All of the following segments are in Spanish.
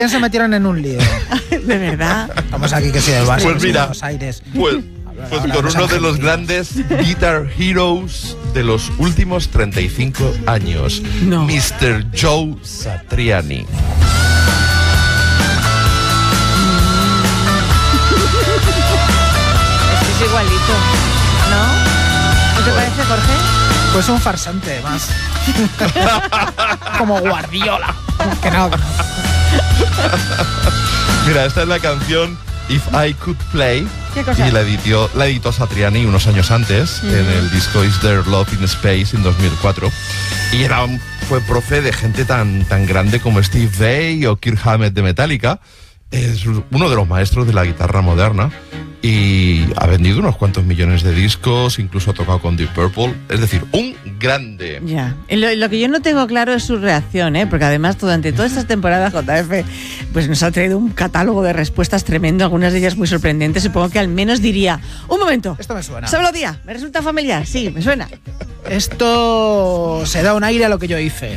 se metieron en un lío. ¿De verdad? Vamos aquí que soy del Barça, Pues mira, Buenos Aires. Pues con uno de los grandes Guitar Heroes de los últimos 35 años, No. Mr. Joe Satriani. Es igualito, ¿no? ¿No te parece, Jorge? Pues un farsante más. Como Guardiola. Que no. Mira, esta es la canción If I Could Play. ¿Qué cosa? Y la editó Satriani unos años antes, en el disco Is There Love in Space en 2004. Y fue profe de gente tan grande como Steve Vai o Kirk Hammett de Metallica. Es uno de los maestros de la guitarra moderna y ha vendido unos cuantos millones de discos, incluso ha tocado con Deep Purple. Es decir, un grande. Ya. Lo que yo no tengo claro es su reacción, porque además durante todas estas temporadas JF pues nos ha traído un catálogo de respuestas tremendo, algunas de ellas muy sorprendentes. Supongo que al menos diría, un momento, Esto me suena. Sablodía, ¿me resulta familiar? Sí, me suena. Esto se da un aire a lo que yo hice.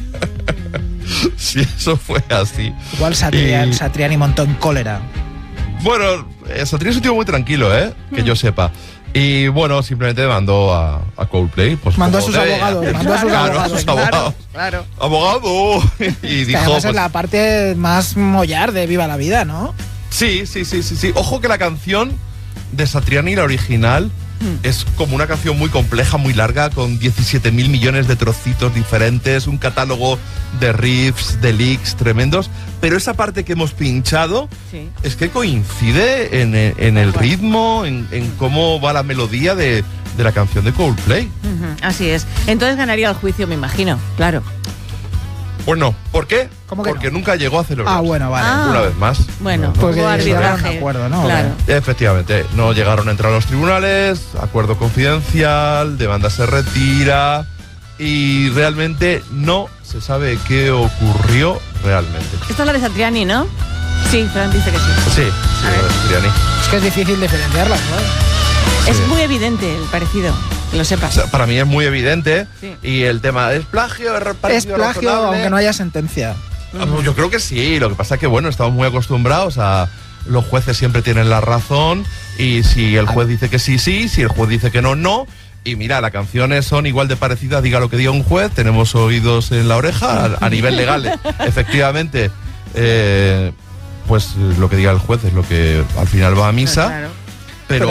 Si eso fue así. Igual Satriani montó en cólera. Bueno, Satriani es un tío muy tranquilo, que yo sepa. Y bueno, simplemente mandó a Coldplay. Pues, Mandó a como sus debe abogados, hacer. mandó a sus Claro, abogados. sus abogados. Claro. Abogado. Y Que dijo, además es pues, la parte más mollar de Viva la Vida, ¿no? sí. Ojo que la canción de Satriani, la original, es como una canción muy compleja, muy larga, con 17.000 millones de trocitos diferentes, un catálogo de riffs, de licks tremendos. Pero esa parte que hemos pinchado Sí. es que coincide en el ritmo, en cómo va la melodía de la canción de Coldplay. Ujú, así es. Entonces ganaría el juicio, me imagino. Claro. Bueno, ¿por qué? ¿Cómo que Porque no? nunca llegó a celebrar. Ah, bueno, vale. Ah. Una vez más. Bueno, Porque hubo llegaron a arbitraje. acuerdo, ¿no? Claro. Efectivamente, no llegaron a entrar a los tribunales, acuerdo confidencial, demanda se retira y realmente no se sabe qué ocurrió realmente. Esto es la de Satriani, ¿no? Sí, Fran dice que sí. Sí, A ver. lo de Satriani. Es que es difícil diferenciarlas, ¿no? Es Sí. muy evidente el parecido, que lo O sepas. sea, para mí es muy evidente. Sí. Y el tema es plagio, Es parecido plagio, razonable. aunque no haya sentencia. Yo creo que sí, lo que pasa es que bueno, estamos muy acostumbrados a los jueces siempre tienen la razón y si el juez dice que sí, sí, si el juez dice que no, no. Y mira, las canciones son igual de parecidas, diga lo que diga un juez, tenemos oídos en la oreja, a nivel legal, efectivamente, pues lo que diga el juez es lo que al final va a misa. Claro.